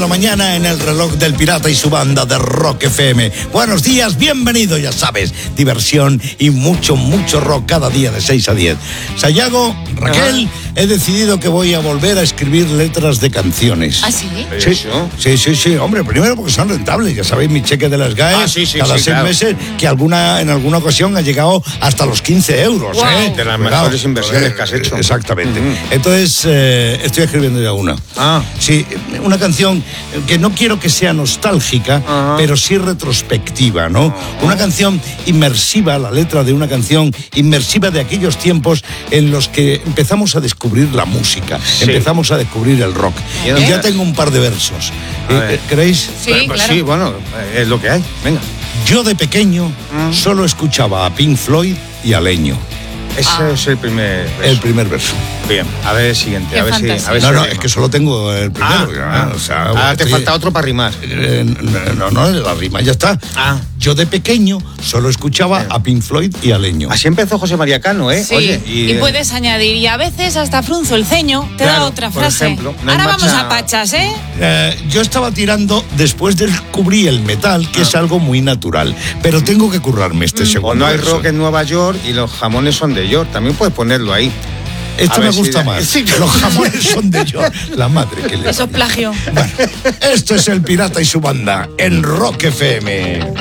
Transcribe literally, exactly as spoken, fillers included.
la mañana en el reloj del pirata y su banda de Rock F M. Buenos días, bienvenido, ya sabes, diversión y mucho, mucho rock cada día de seis a diez. Sayago, Raquel, ah. he decidido que voy a volver a escribir letras de canciones. ¿Ah, sí? Sí, sí, sí, sí, hombre, primero porque son rentables, ya sabéis, mi cheque de las G A E ah, sí, sí, cada sí, seis claro. meses, que alguna en alguna ocasión ha llegado hasta los quince euros. Wow. ¿eh? De las Cuidado. mejores inversiones que has hecho. Exactamente. Mm. Entonces, eh, estoy escribiendo ya una. Ah. Sí, una canción que no quiero que sea nostálgica, Ajá. pero sí retrospectiva, ¿no? Una canción inmersiva, la letra de una canción inmersiva de aquellos tiempos en los que empezamos a descubrir la música, Sí. empezamos a descubrir el rock. ¿Y Y ya tengo un par de versos. Eh, ¿Queréis? Sí, Pues, claro. sí, bueno, es lo que hay. Venga. Yo de pequeño Mm. solo escuchaba a Pink Floyd y a Leño. Ese Ah. es el primer verso. El primer verso. Bien, a ver el siguiente. Qué a ver si, fantasía. a ver No, si no, rima. es que solo tengo el primero. Ah, ya, ah. o sea, Ah, te estoy- falta otro para rimar. Eh, no, no, la rima ya está. Ah. Yo de pequeño solo escuchaba a Pink Floyd y a Leño. Así empezó José María Cano, ¿eh? Sí, Oye, y, eh, puedes añadir, y a veces hasta frunzo el ceño, te da Claro, otra por frase. ejemplo, no hay Ahora vamos marcha- a pachas, ¿eh? Eh, yo estaba tirando, después descubrí el metal, que es algo muy natural, pero tengo que currarme este O segundo no hay verso. rock en Nueva York y los jamones son de York. También puedes ponerlo ahí. Este A me ver si gusta da- más. Sí. Los jamones son de York. La madre que le Eso es plagio. Bueno, esto es el pirata y su banda en Rock F M.